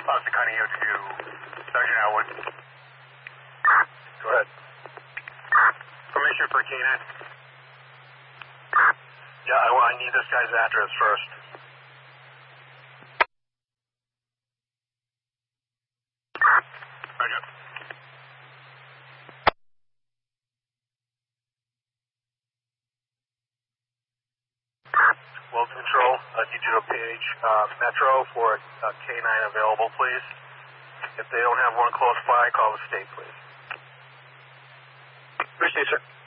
Austin Cunningham to Sergeant Elwood. Go ahead. Permission for canine. Yeah, I need this guy's address first. Roger. Well, Control, I need you to page Metro for a K9 available, please. If they don't have one close by, call the state, please. Appreciate it, sir.